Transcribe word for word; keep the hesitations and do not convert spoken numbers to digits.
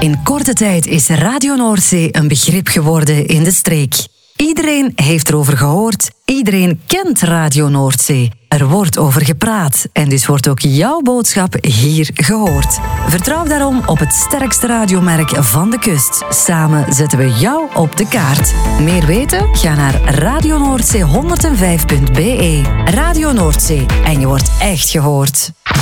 In korte tijd is Radio Noordzee een begrip geworden in de streek. Iedereen heeft erover gehoord, iedereen kent Radio Noordzee. Er wordt over gepraat en dus wordt ook jouw boodschap hier gehoord. Vertrouw daarom op het sterkste radiomerk van de kust. Samen zetten we jou op de kaart. Meer weten? Ga naar radio noordzee honderdvijf punt be. Radio Noordzee en je wordt echt gehoord.